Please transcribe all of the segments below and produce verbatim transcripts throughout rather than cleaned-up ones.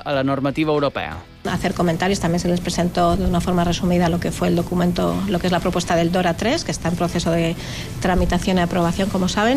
a la normativa europea. Hacer comentarios, también se les presentó de una forma resumida lo que fue el documento, lo que es la propuesta del DORA tres, que está en proceso de tramitación y aprobación, como saben,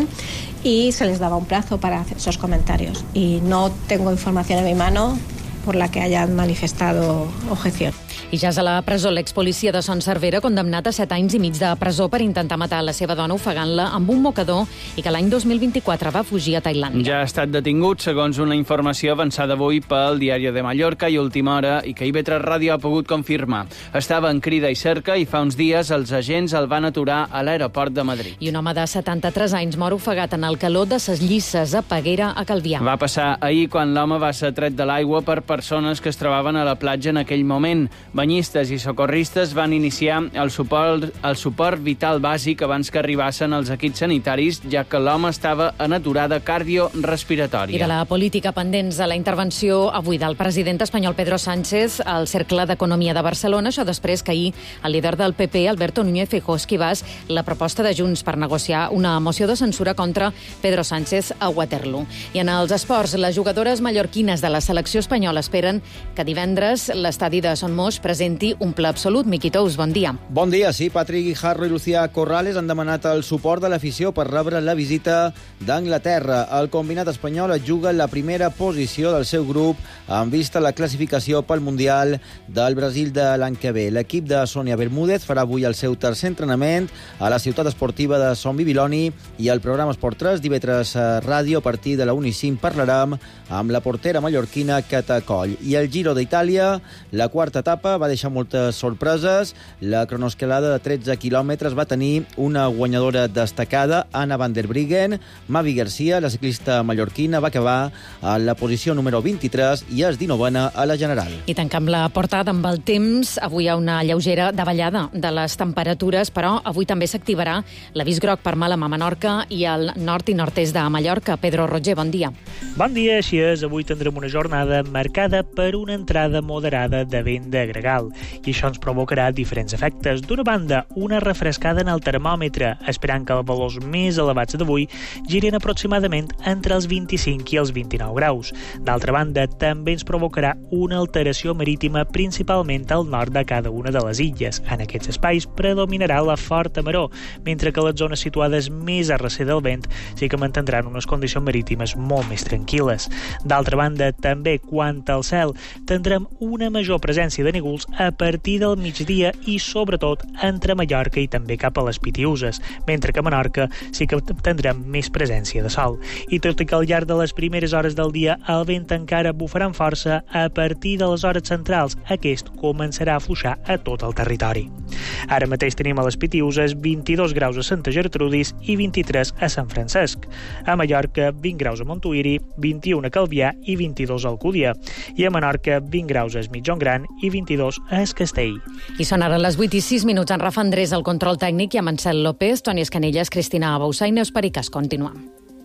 y se les daba un plazo para hacer esos comentarios. Y no tengo información en mi mano por la que hayan manifestado objeción. I ja és a la presó l'expolicia de Son Servera, condemnat a set anys i mig de presó per intentar matar la seva dona ofegant-la amb un mocador i que l'any dos mil vint-i-quatre va fugir a Tailàndia. Ja ha estat detingut, segons una informació avançada avui pel Diari de Mallorca i Última Hora, i que I V tres Ràdio ha pogut confirmar. Estava en crida i cerca i fa uns dies els agents el van aturar a l'aeroport de Madrid. I un home de setanta-tres anys mor ofegat en el calor de ses Llisses a Peguera, a Calvià. Va passar ahir quan l'home va ser tret de l'aigua per persones que es trobaven a la platja en aquell moment. Banyistes i socorristes van iniciar el suport, el suport vital bàsic abans que arribassin els equips sanitaris, ja que l'home estava en aturada cardiorrespiratòria. I de la política pendents a la intervenció avui del president espanyol Pedro Sánchez al Cercle d'Economia de Barcelona, això després que ahir el líder del P P, Alberto Núñez Feijóo, esquivàs la proposta de Junts per negociar una moció de censura contra Pedro Sánchez a Waterloo. I en els esports, les jugadores mallorquines de la selecció espanyola esperen que divendres l'estadi de Son Moix presenti un ple absolut. Miqui Tous, bon dia. Bon dia, sí. Patrick Guijarro i Lucía Corrales han demanat el suport de l'afició per rebre la visita d'Anglaterra. El combinat espanyol juga en la primera posició del seu grup en vista la classificació pel Mundial del Brasil de l'any que ve. L'equip de Sònia Bermúdez farà avui el seu tercer entrenament a la ciutat esportiva de Son Bibiloni i el programa Esport tres d'I V tres Ràdio a partir de la una i cinc parlarem amb la portera mallorquina Cata Coll. I el Giro d'Itàlia, la quarta etapa, va deixar moltes sorpreses. La cronoescalada de tretze quilòmetres va tenir una guanyadora destacada, Anna van der Breggen. Mavi Garcia, la ciclista mallorquina, va acabar a la posició número vint-i-tres i és dinovena a la general. I tancam la portada amb el temps. Avui hi ha una lleugera davallada de les temperatures, però avui també s'activarà l'avís groc per Màlaga a Menorca i al nord i nord-est de Mallorca. Pedro Roger, bon dia. Bon dia, així és. Avui tindrem una jornada marcada per una entrada moderada de vent de gregal i això ens provocarà diferents efectes. D'una banda, una refrescada en el termòmetre, esperant que els valors més elevats d'avui girin aproximadament entre els vint-i-cinc i els vint-i-nou graus. D'altra banda, també ens provocarà una alteració marítima principalment al nord de cada una de les illes. En aquests espais predominarà la forta maror, mentre que les zones situades més a recer del vent sí que mantindran unes condicions marítimes molt més tranquil·les. D'altra banda, també quant al cel, tindrem una major presència de núvols a partir del migdia i sobretot entre Mallorca i també cap a les Pitiüses, mentre que a Menorca sí que tindrem més presència de sol. I tot i que al llarg de les primeres hores del dia el vent encara bufarà amb força, a partir de les hores centrals aquest començarà a afluixar a tot el territori. Ara mateix tenim a les Pitiüses vint-i-dos graus a Santa Gertrudis i vint-i-tres a Sant Francesc. A Mallorca, vint graus a Montuïri, vint-i-un a Calvià i vint-i-dos a Alcúdia. I a Menorca, vint graus a Es Migjorn Gran i vint-i-dos a Es Castell. I són ara les vuit i sis minuts. En Rafa Andrés, el control tècnic, i amb Ansel López, Toni Escanelles, Cristina Bausà i Neus Pericas. Continuem.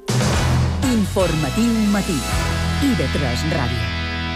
Informatiu matí. I V tres Ràdio.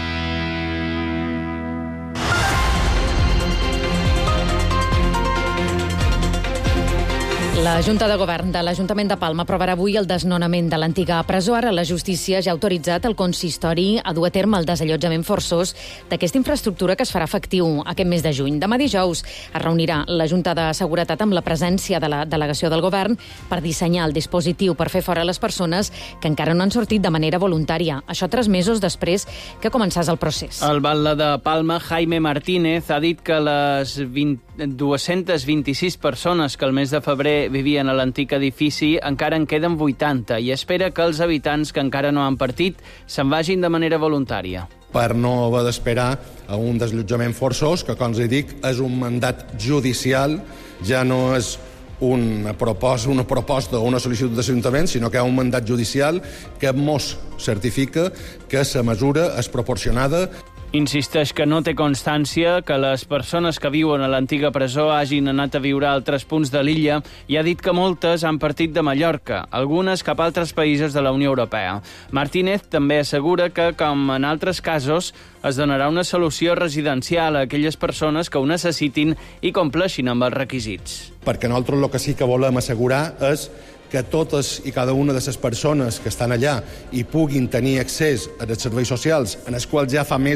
La Junta de Govern de l'Ajuntament de Palma aprovarà avui el desnonament de l'antiga presó. Ara la justícia ja ha autoritzat el consistori a dur a terme el desallotjament forçós d'aquesta infraestructura que es farà efectiu aquest mes de juny. Demà dijous es reunirà la Junta de Seguretat amb la presència de la delegació del Govern per dissenyar el dispositiu per fer fora les persones que encara no han sortit de manera voluntària. Això tres mesos després que començés el procés. El batlle de Palma, Jaime Martínez, ha dit que les dues-centes vint-i-sis persones que el mes de febrer vivien a l'antic edifici encara en queden vuitanta i espera que els habitants que encara no han partit se'n vagin de manera voluntària. Per no haver d'esperar a un desallotjament forçós, que, com us dic, és un mandat judicial, ja no és una proposta, una proposta o una sol·licitud de l'Ajuntament, sinó que hi ha un mandat judicial que mos certifica que la mesura és proporcionada. Insisteix que no té constància que les persones que viuen a l'antiga presó hagin anat a viure a altres punts de l'illa i ha dit que moltes han partit de Mallorca, algunes cap a altres països de la Unió Europea. Martínez també assegura que, com en altres casos, es donarà una solució residencial a aquelles persones que ho necessitin i compleixin amb els requisits. Perquè nosaltres el que sí que volem assegurar és que totes i cada una de les persones que estan allà hi puguin tenir accés a els serveis socials en els quals ja fa més